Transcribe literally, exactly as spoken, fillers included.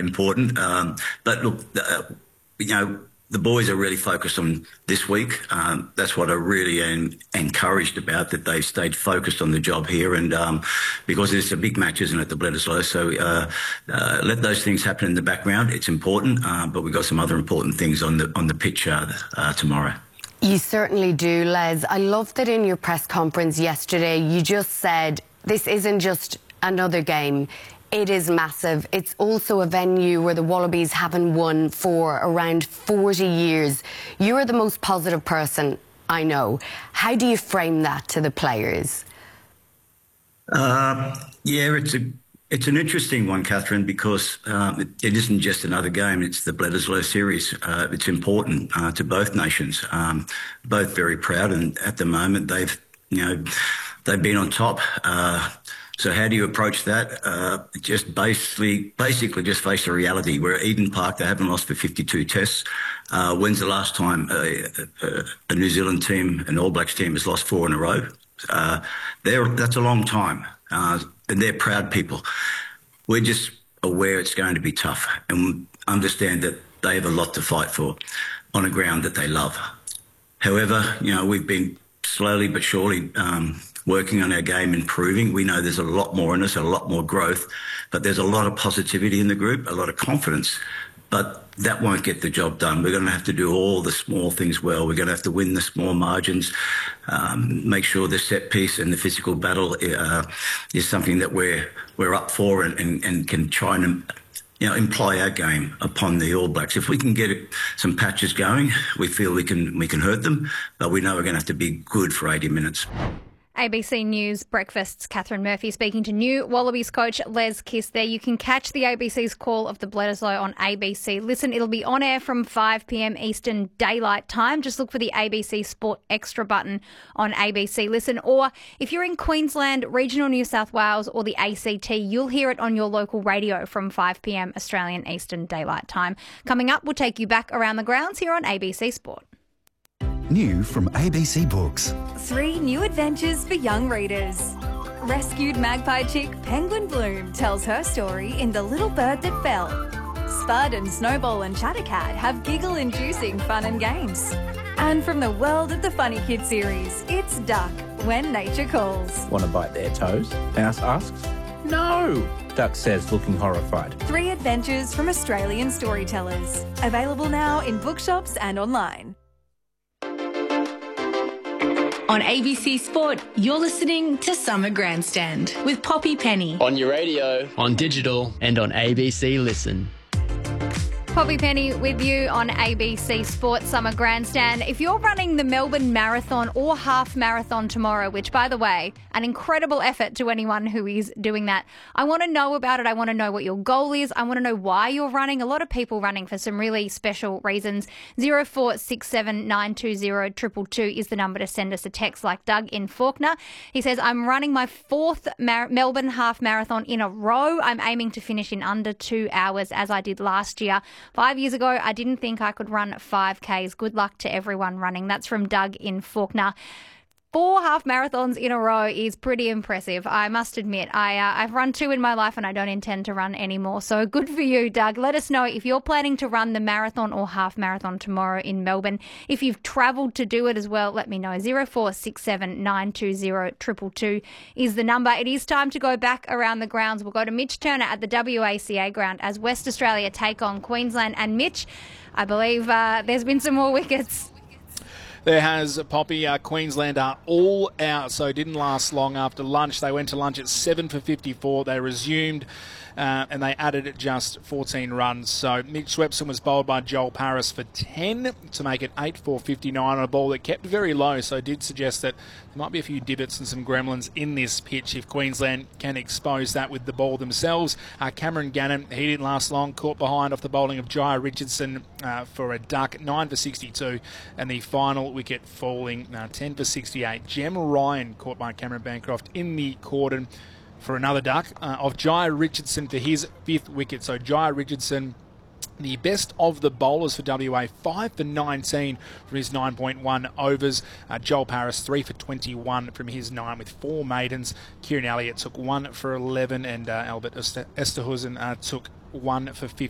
important. Um, but look, uh, you know, the boys are really focused on this week. Um, that's what I really am encouraged about, that they've stayed focused on the job here. And um, because it's a big match, isn't it, the Bledisloe? So uh, uh, let those things happen in the background. It's important, uh, but we've got some other important things on the on the pitch uh, uh, tomorrow. You certainly do, Les. I love that in your press conference yesterday, you just said this isn't just another game. It is massive. It's also a venue where the Wallabies haven't won for around forty years. You are the most positive person I know. How do you frame that to the players? Uh, yeah, it's a it's an interesting one, Catherine, because um, it, it isn't just another game. It's the Bledisloe series. Uh, it's important uh, to both nations. Um, both very proud, and at the moment they've you know they've been on top. Uh, So how do you approach that? Uh, just basically, basically just face the reality. We're at Eden Park. They haven't lost for fifty-two tests. Uh, when's the last time a, a, a New Zealand team, an All Blacks team, has lost four in a row? Uh, they're, that's a long time, uh, and they're proud people. We're just aware it's going to be tough, and understand that they have a lot to fight for on a ground that they love. However, you know, we've been slowly but surely um, working on our game, improving. We know there's a lot more in us, a lot more growth, but there's a lot of positivity in the group, a lot of confidence. But that won't get the job done. We're going to have to do all the small things well. We're going to have to win the small margins, um, make sure the set piece and the physical battle uh, is something that we're we're up for, and, and, and can try and you know employ our game upon the All Blacks. If we can get some patches going, we feel we can we can hurt them, but we know we're going to have to be good for eighty minutes. A B C News Breakfast's Catherine Murphy speaking to new Wallabies coach Les Kiss there. You can catch the A B C's call of the Bledisloe on A B C. Listen, it'll be on air from five p m Eastern Daylight Time. Just look for the A B C Sport Extra button on A B C Listen. Or if you're in Queensland, regional New South Wales or the A C T, you'll hear it on your local radio from five p m Australian Eastern Daylight Time. Coming up, we'll take you back around the grounds here on A B C Sport. New from A B C Books. Three new adventures for young readers. Rescued magpie chick Penguin Bloom tells her story in The Little Bird That Fell. Spud and Snowball and Chattercat have giggle-inducing fun and games. And from the world of the Funny Kid series, it's Duck, When Nature Calls. Want to bite their toes? Mouse asks. No! Duck says, looking horrified. Three adventures from Australian storytellers. Available now in bookshops and online. On A B C Sport, you're listening to Summer Grandstand with Poppy Penny. On your radio, on digital, and on A B C Listen. Poppy Penny with you on A B C Sports Summer Grandstand. If you're running the Melbourne Marathon or Half Marathon tomorrow, which, by the way, an incredible effort to anyone who is doing that, I want to know about it. I want to know what your goal is. I want to know why you're running. A lot of people running for some really special reasons. zero four six seven nine two zero two two two is the number to send us a text, like Doug in Fawkner. He says, I'm running my fourth Mar- Melbourne Half Marathon in a row. I'm aiming to finish in under two hours as I did last year. Five years ago, I didn't think I could run five Ks. Good luck to everyone running. That's from Doug in Fawkner. Four half marathons in a row is pretty impressive, I must admit. I, uh, I've run two in my life and I don't intend to run any more. So good for you, Doug. Let us know if you're planning to run the marathon or half marathon tomorrow in Melbourne. If you've travelled to do it as well, let me know. zero four six seven nine two zero two two two is the number. It is time to go back around the grounds. We'll go to Mitch Turner at the W A C A ground as West Australia take on Queensland. And Mitch, I believe uh, there's been some more wickets. There has, Poppy. uh, Queensland are all out, so it didn't last long after lunch. They went to lunch at seven for fifty-four. They resumed uh, and they added just fourteen runs. So Mitch Swepson was bowled by Joel Paris for ten to make it eight for fifty-nine on a ball that kept very low, so it did suggest that there might be a few divots and some gremlins in this pitch if Queensland can expose that with the ball themselves. Uh, Cameron Gannon, he didn't last long, caught behind off the bowling of Jai Richardson uh, for a duck, nine for sixty-two, and the final wicket falling uh, ten for sixty-eight. Jem Ryan caught by Cameron Bancroft in the cordon for another duck uh, of Jai Richardson for his fifth wicket. So Jai Richardson, the best of the bowlers for W A, five for nineteen from his nine point one overs. Uh, Joel Paris, three for twenty-one from his nine with four maidens. Kieran Elliott took one for eleven, and uh, Albert Esterhuizen uh, took one for fifty.